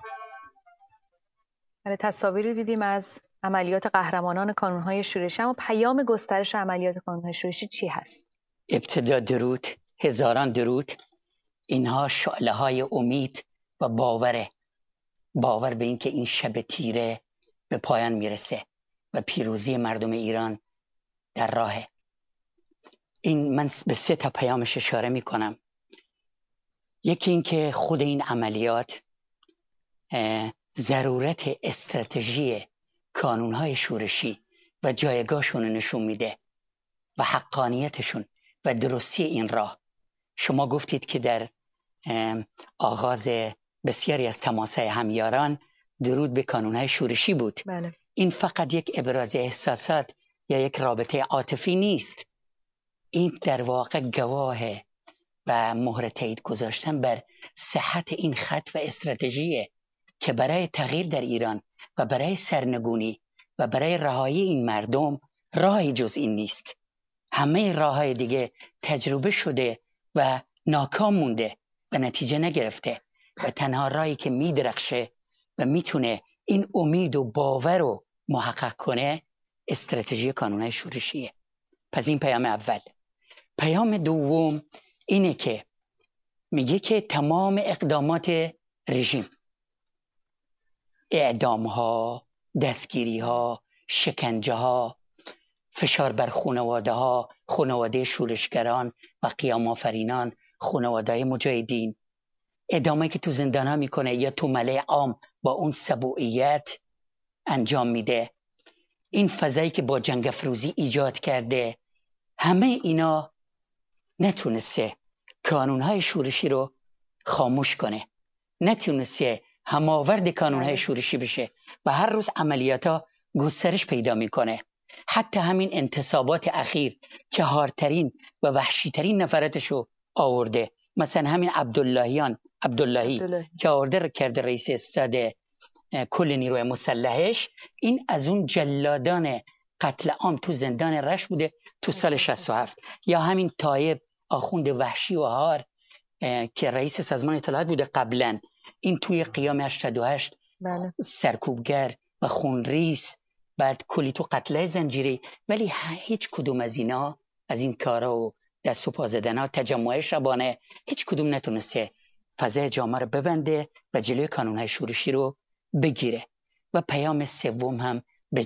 تصاویری دیدیم از عملیات قهرمانان کانون‌های شورشی، اما پیام گسترش عملیات کانون‌های شورشی چی هست؟ ابتدا درود، هزاران درود. اینها شعله‌های امید و باور به این که این شب تیره به پایان میرسه و پیروزی مردم ایران در راهه. من به 3 تا پیامش اشاره میکنم. یکی این که خود این عملیات ضرورت استراتژی کانون‌های شورشی و جایگاهشون رو نشون میده و حقانیتشون و درستی این راه. شما گفتید که در آغاز بسیاری از تماس‌های همیاران درود به کانون‌های شورشی بود. بله. این فقط یک ابراز احساسات یا یک رابطه عاطفی نیست. این در واقع گواه و مهر تایید گذاشتن بر صحت این خط و استراتژیه که برای تغییر در ایران و برای سرنگونی و برای رهایی این مردم راهی جز این نیست. همه راههای دیگه تجربه شده و ناکام مونده و نتیجه نگرفته و تنها راهی که میدرخشه و میتونه این امید و باور رو محقق کنه استراتژی کانون‌های شورشیه. پس این پیام اول. پیام دوم اینه که میگه که تمام اقدامات رژیم، اعدام‌ها، دستگیری‌ها، شکنجه‌ها، فشار بر خانواده‌ها، خانواده شورشگران و قیام آفرینان، خانواده مجاهدین، اعدامی که تو زندان‌ها میکنه یا تو ملأ عام با اون سبوعیت انجام میده، این فضایی که با جنگ افروزی ایجاد کرده، همه اینا نتونسته کانون‌های شورشی رو خاموش کنه، نتونسته هماورد کانون‌های شورشی بشه و هر روز عملیات‌ها گسترش پیدا میکنه. حتی همین انتصابات اخیر که هارترین و وحشیترین نفراتشو آورده، مثلا همین عبداللهی که آورده کرده رئیس استاد کل نیروی مسلحش، این از اون جلادان قتل عام تو زندان رشت بوده تو سال 67. یا همین طایب آخوند وحشی و هار که رئیس سازمان اطلاعات بوده قبلا، این توی قیام 88 سرکوبگر و خونریز، بعد کلی تو قتله زنجیری، ولی هیچ کدوم از اینا، از این کارا و دست و پا زدن‌ها، تجمع شبانه، هیچ کدوم نتونسته فضای جامعه رو ببنده و جلوی کانون‌های شورشی رو بگیره. و پیام سوم هم به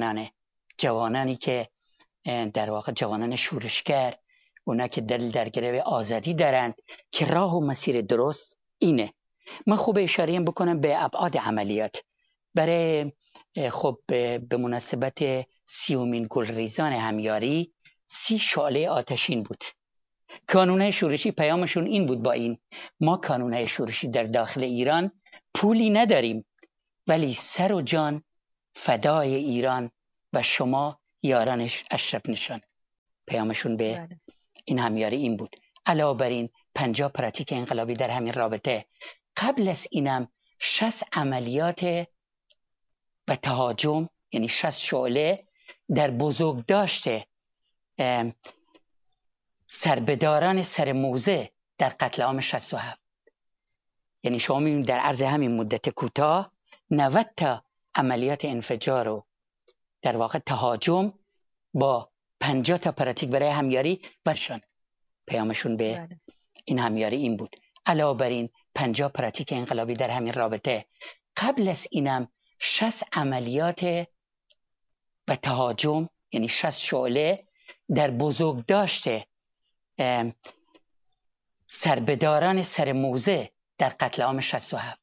جوانانی که در واقع جوانان شورشگر، اونا که دل در گروه آزادی دارن که راه و مسیر درست اینه. من خوب اشاره بکنم به ابعاد عملیات. برای خب به مناسبت 30مین گلریزان همیاری 30 شعله آتشین بود. کانون‌های شورشی پیامشون این بود، با این ما کانون‌های شورشی در داخل ایران پولی نداریم، ولی سر و جان فدای ایران و شما یارانش اشرف نشان. پیامشون به این همیاری این بود. علاوه بر این 50 پراتیک انقلابی در همین رابطه. قبل از اینم 60 عملیات و تهاجم، یعنی 60 شعله در بزرگداشت سربداران سر موزه در قتل عام 67. یعنی شما میبینید در عرض همین مدت کوتاه 90 تا عملیات انفجار و در واقع تهاجم با 50 تا پراتیک برای همیاری و پیامشون به این همیاری این بود. علاوه بر این 50 پراتیک انقلابی در همین رابطه. قبل از اینم 60 عملیات و تهاجم، یعنی 60 شعله در بزرگداشت سربداران سر موزه در قتل عام 67.